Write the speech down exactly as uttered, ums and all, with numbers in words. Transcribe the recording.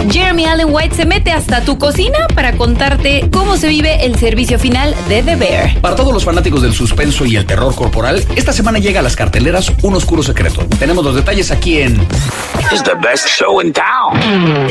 Jeremy Allen White se mete hasta tu cocina para contarte cómo se vive el servicio final de The Bear. Para todos los fanáticos del suspenso y el terror corporal, esta semana llega a las carteleras Un Oscuro Secreto. Tenemos los detalles aquí en It's the best show in town.